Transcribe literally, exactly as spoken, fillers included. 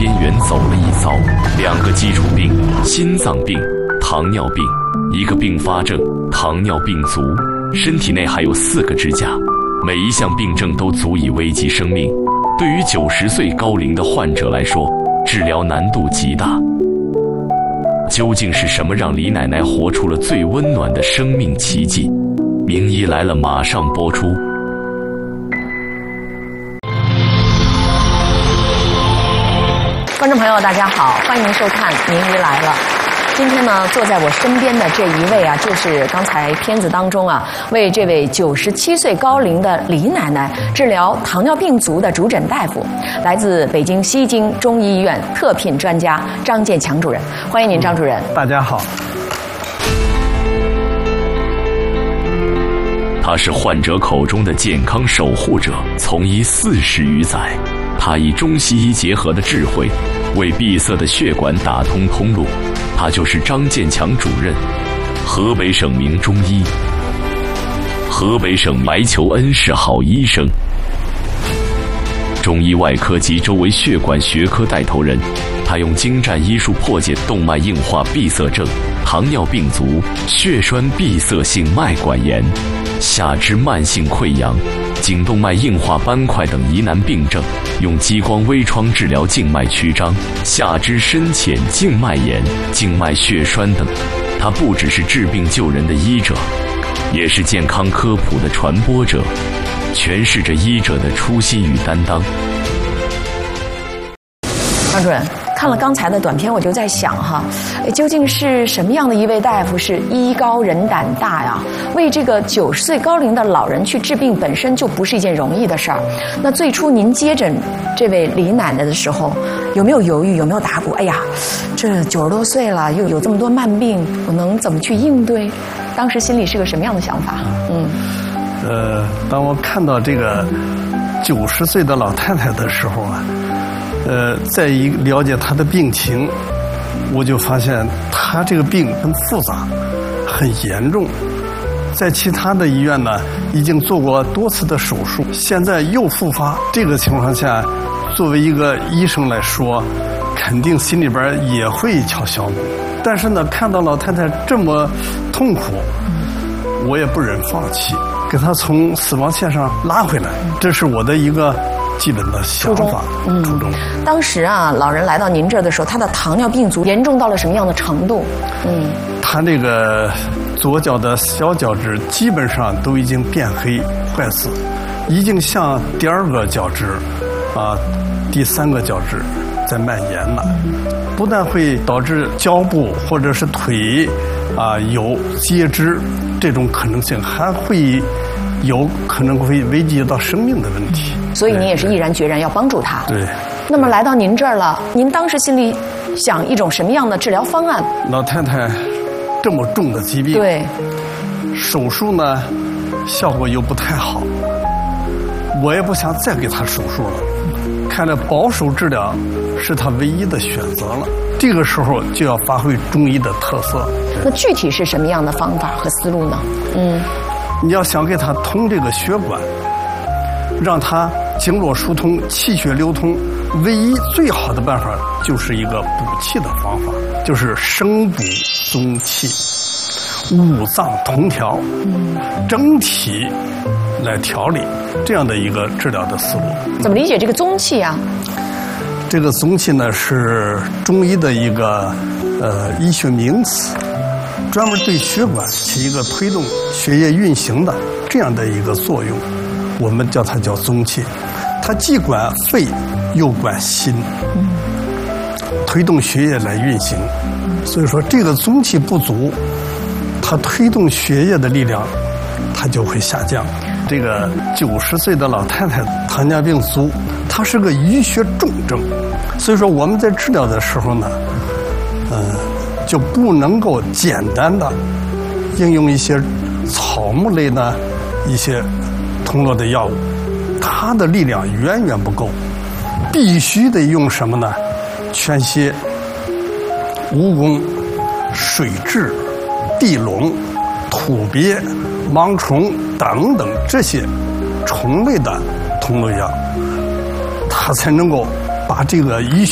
边缘走了一遭，两个基础病，心脏病、糖尿病，一个并发症，糖尿病足，身体内还有四个支架，每一项病症都足以危及生命。对于九十岁高龄的患者来说，治疗难度极大。究竟是什么让李奶奶活出了最温暖的生命奇迹？名医来了马上播出。 观众朋友大家好，欢迎收看名医来了。今天呢，坐在我身边的这一位啊，就是刚才片子当中啊，为这位九十七岁高龄的李奶奶治疗糖尿病足的主诊大夫，来自北京西京中医医院特聘专家张建强主任。欢迎您，张主任。 大家好。 他是患者口中的健康守护者，从医四十余载，他以中西医结合的智慧，为闭塞的血管打通通路。他就是张建强主任，河北省名中医，河北省白求恩市好医生，中医外科及周围血管学科带头人。他用精湛医术破解动脉硬化闭塞症、糖尿病足、血栓闭塞性脉管炎、下肢慢性溃疡、颈动脉硬化斑块等疑难病症，用激光微创治疗静脉曲张、下肢深浅静脉炎、静脉血栓等。他不只是治病救人的医者，也是健康科普的传播者，诠释着医者的初心与担当。 张主任，看了刚才的短片，我就在想哈，究竟是什么样的一位大夫是医高人胆大呀？为这个九十岁高龄的老人去治病，本身就不是一件容易的事儿。那最初您接诊这位李奶奶的时候，有没有犹豫？有没有打鼓？哎呀，这九十多岁了，又有这么多慢病，我能怎么去应对？当时心里是个什么样的想法？嗯， 呃，当我看到这个九十岁的老太太的时候啊。呃，再一了解她的病情，我就发现她这个病很复杂，很严重。在其他的医院呢，已经做过多次的手术，现在又复发。这个情况下，作为一个医生来说，肯定心里边也会敲小鼓。但是呢，看到老太太这么痛苦，我也不忍放弃，给她从死亡线上拉回来。这是我的一个基本的想法， 嗯，初衷。当时啊，老人来到您这儿的时候，他的糖尿病足严重到了什么样的程度？嗯， 他这个左脚的小脚趾基本上都已经变黑坏死，已经向第二个脚趾啊、第三个脚趾在蔓延了，不但会导致脚部或者是腿啊、有截肢这种可能性，还会有可能会危及到生命的问题。 所以您也是毅然决然要帮助他。 对。 那么来到您这儿了，您当时心里想一种什么样的治疗方案？ 老太太这么重的疾病， 对， 手术呢效果又不太好，我也不想再给她手术了。看来保守治疗是她唯一的选择了。这个时候就要发挥中医的特色。 那具体是什么样的方法和思路呢？嗯。 你要想给他通这个血管，让他经络疏通、气血流通，唯一最好的办法就是一个补气的方法，就是生补宗气，五脏同调，整体来调理，这样的一个治疗的思路。 怎么理解这个宗气啊？ 这个宗气呢，是中医的一个呃医学名词。专门对血管起一个推动血液运行的这样的一个作用，我们叫它叫宗气。它既管肺又管心，推动血液来运行。所以说这个宗气不足，它推动血液的力量它就会下降。这个九十岁的老太太糖尿病足，它是个医学重症，所以说我们在治疗的时候呢，呃就不能够简单的应用一些草木类的一些通络的药物，它的力量远远不够，必须得用什么呢？全蝎、蜈蚣、水蛭、地龙、土鳖、芒虫等等这些虫类的通络药，它才能够把这个医学